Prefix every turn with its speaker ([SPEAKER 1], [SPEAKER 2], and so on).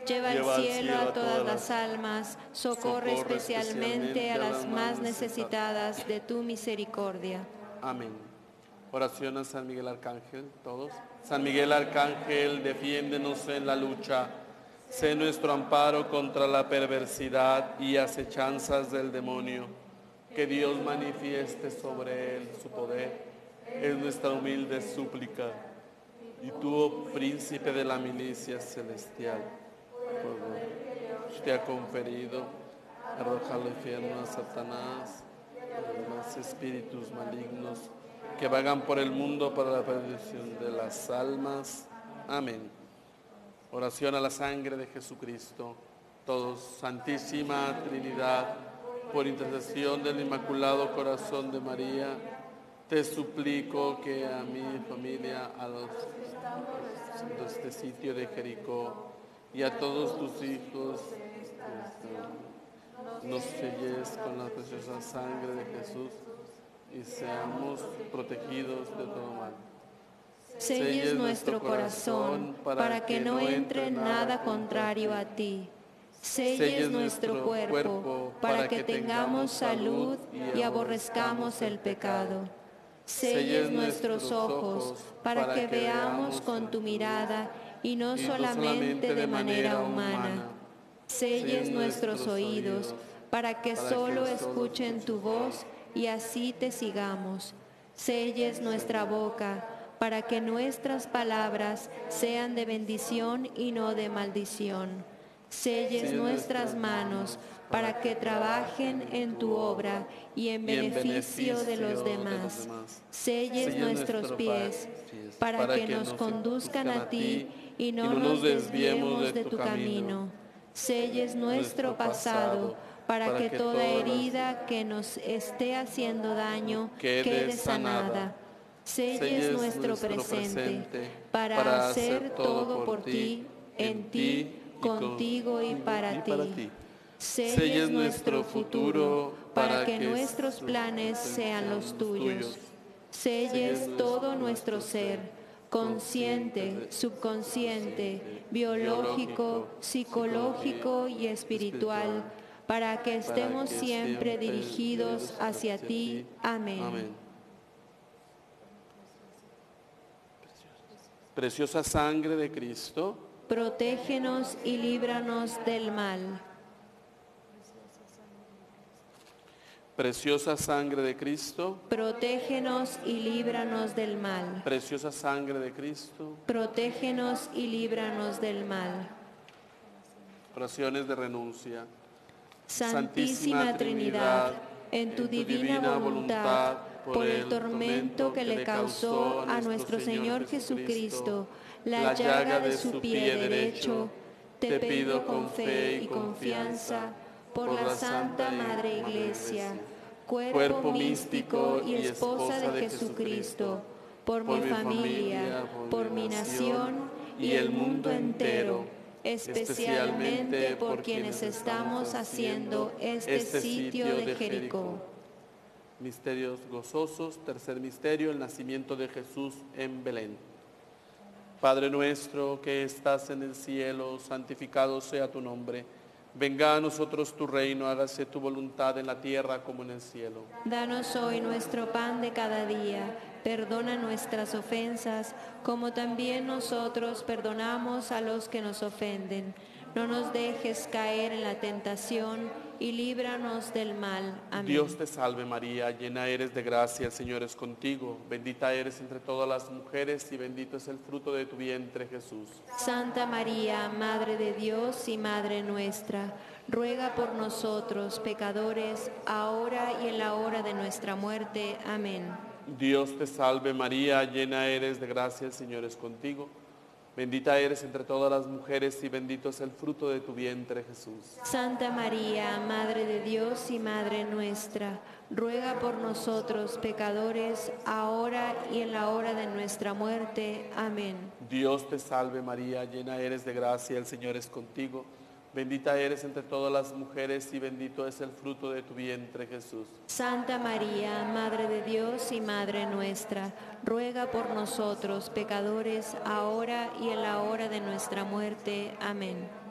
[SPEAKER 1] Lleva al cielo a todas las almas, socorre especialmente a las más necesitadas de tu misericordia.
[SPEAKER 2] Amén. Oración a San Miguel Arcángel, todos. San Miguel Arcángel, defiéndenos en la lucha. Sé nuestro amparo contra la perversidad y acechanzas del demonio. Que Dios manifieste sobre él su poder. Es nuestra humilde súplica. Y tú, oh príncipe de la milicia celestial, por lo que te ha conferido, arroja al infierno a Satanás y a los demás espíritus malignos que vagan por el mundo para la perdición de las almas. Amén. Oración a la sangre de Jesucristo. Todos, Santísima Trinidad, por intercesión del Inmaculado Corazón de María, te suplico que a mi familia, a los de este sitio de Jericó y a todos tus hijos, nos selles con la preciosa sangre de Jesús y seamos protegidos de todo mal.
[SPEAKER 1] Selles nuestro corazón para que no entre nada contrario a ti. Selles nuestro cuerpo para que tengamos salud y aborrezcamos el pecado. Selles nuestros ojos para que veamos con tu mirada y no solamente de manera humana. Selles nuestros oídos para que solo escuchen tu voz y así te sigamos. Selles nuestra boca para que nuestras palabras sean de bendición y no de maldición. Selles nuestras manos para que trabajen en tu obra y en beneficio de los demás. Selles nuestros pies para que nos conduzcan a ti y no nos desviemos de tu camino. Selles nuestro pasado para que toda herida que nos esté haciendo daño quede sanada. Selles nuestro presente para hacer todo por ti, en ti, contigo y para ti. Selles nuestro futuro para que nuestros planes sean los tuyos. Selles todo nuestro ser, consciente, subconsciente, biológico, psicológico y espiritual, para que estemos siempre dirigidos hacia ti. Amén.
[SPEAKER 2] Preciosa sangre de Cristo,
[SPEAKER 1] protégenos y líbranos del mal.
[SPEAKER 2] Preciosa sangre de Cristo,
[SPEAKER 1] protégenos y líbranos del mal.
[SPEAKER 2] Preciosa sangre de Cristo,
[SPEAKER 1] protégenos y líbranos del mal.
[SPEAKER 2] Oraciones de renuncia.
[SPEAKER 1] Santísima Trinidad, en tu divina voluntad, por el tormento que le causó a nuestro Señor Jesucristo la llaga de su pie derecho, te pido con fe y confianza por la Santa Madre Iglesia, cuerpo místico y esposa de Jesucristo, por mi familia, por mi nación y el mundo entero, especialmente por quienes estamos haciendo este sitio de Jericó.
[SPEAKER 2] Misterios gozosos. Tercer misterio, el nacimiento de Jesús en Belén. Padre nuestro que estás en el cielo, santificado sea tu nombre. Venga a nosotros tu reino, hágase tu voluntad en la tierra como en el cielo.
[SPEAKER 1] Danos hoy nuestro pan de cada día. Perdona nuestras ofensas, como también nosotros perdonamos a los que nos ofenden. No nos dejes caer en la tentación y líbranos del mal. Amén.
[SPEAKER 2] Dios te salve María, llena eres de gracia, el Señor es contigo. Bendita eres entre todas las mujeres y bendito es el fruto de tu vientre, Jesús.
[SPEAKER 1] Santa María, Madre de Dios y Madre nuestra, ruega por nosotros, pecadores, ahora y en la hora de nuestra muerte. Amén.
[SPEAKER 2] Dios te salve María, llena eres de gracia, el Señor es contigo. Bendita eres entre todas las mujeres y bendito es el fruto de tu vientre, Jesús.
[SPEAKER 1] Santa María, Madre de Dios y Madre nuestra, ruega por nosotros pecadores, ahora y en la hora de nuestra muerte. Amén.
[SPEAKER 2] Dios te salve María, llena eres de gracia, el Señor es contigo. Bendita eres entre todas las mujeres y bendito es el fruto de tu vientre, Jesús.
[SPEAKER 1] Santa María, Madre de Dios y Madre nuestra, ruega por nosotros pecadores, ahora y en la hora de nuestra muerte. Amén.